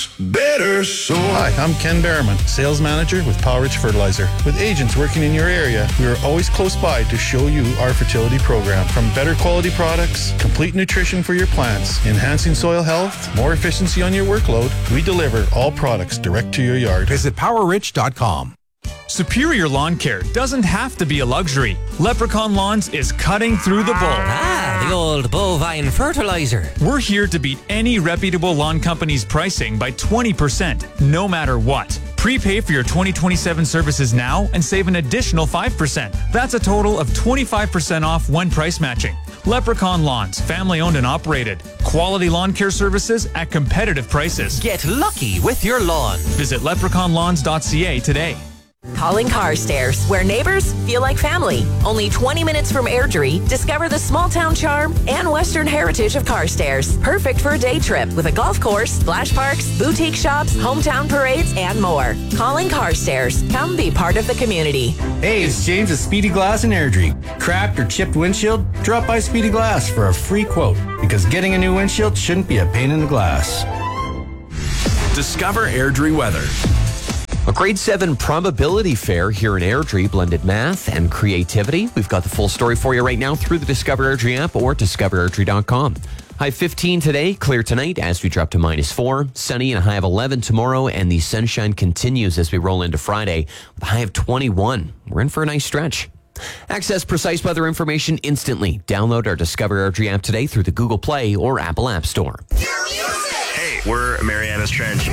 Better so. Hi, I'm Ken Berriman, Sales Manager with Powerage Fertilizer. With agents working in your area, we are always close by to show you our fertility program. From better quality products, complete nutrition for your plants, enhancing soil health, more efficiency on your workload, we deliver all products direct to your yard. Visit PowerRich.com. Superior lawn care doesn't have to be a luxury. Leprechaun Lawns is cutting through the bull. Ah, the old bovine fertilizer. We're here to beat any reputable lawn company's pricing by 20%, no matter what. Prepay for your 2027 services now and save an additional 5%. That's a total of 25% off when price matching. Leprechaun Lawns, family owned and operated. Quality lawn care services at competitive prices. Get lucky with your lawn. Visit leprechaunlawns.ca today. Calling Carstairs, where neighbors feel like family. Only 20 minutes from Airdrie, discover the small town charm and Western heritage of Carstairs. Perfect for a day trip with a golf course, splash parks, boutique shops, hometown parades, and more. Calling Carstairs. Come be part of the community. Hey, it's James at Speedy Glass in Airdrie. Cracked or chipped windshield? Drop by Speedy Glass for a free quote, because getting a new windshield shouldn't be a pain in the glass. Discover Airdrie weather. A grade 7 probability fair here in Airdrie, blended math and creativity. We've got the full story for you right now through the Discover Airdrie app or discoverairdrie.com. High 15 today, clear tonight as we drop to -4. Sunny and a high of 11 tomorrow, and the sunshine continues as we roll into Friday with a high of 21. We're in for a nice stretch. Access precise weather information instantly. Download our Discover Airdrie app today through the Google Play or Apple App Store. Hey, we're Mariana's Trench.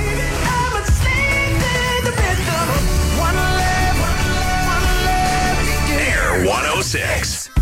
Air 106.